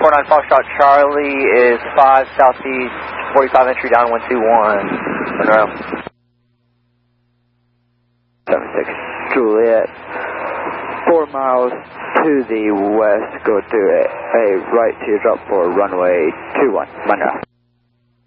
49 Foxtrot Charlie is 5 southeast, 45 entry down 121, Monroe. 76 Juliet, 4 miles to the west, go to a right to drop for runway 21, Monroe.